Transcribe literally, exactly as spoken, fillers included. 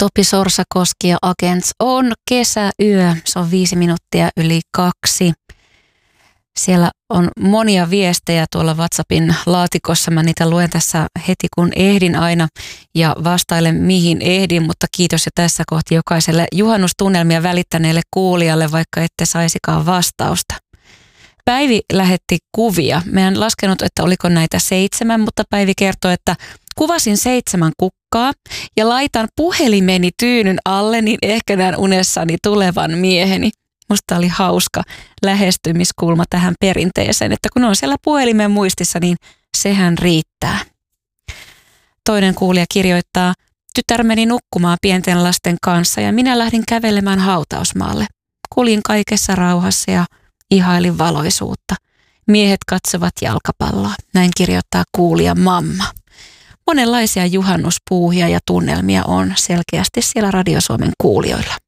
Topi Sorsakoski ja Agents on kesäyö. Se on viisi minuuttia yli kaksi. Siellä on monia viestejä tuolla WhatsAppin laatikossa. Mä niitä luen tässä heti kun ehdin aina ja vastailen mihin ehdin, mutta kiitos jo tässä kohti jokaiselle juhannustunnelmia välittäneelle kuulijalle, vaikka ette saisikaan vastausta. Päivi lähetti kuvia. Mä en laskenut, että oliko näitä seitsemän, mutta Päivi kertoi, että kuvasin seitsemän kukkaa ja laitan puhelimeni tyynyn alle, niin ehkä näen unessani tulevan mieheni. Musta oli hauska lähestymiskulma tähän perinteeseen, että kun on siellä puhelimen muistissa, niin sehän riittää. Toinen kuulija kirjoittaa, tytär meni nukkumaan pienten lasten kanssa ja minä lähdin kävelemään hautausmaalle. Kuljin kaikessa rauhassa ja ihailin valoisuutta. Miehet katsovat jalkapalloa, näin kirjoittaa kuulija mamma. Monenlaisia juhannuspuuhia ja tunnelmia on selkeästi siellä Radio Suomen kuulijoilla.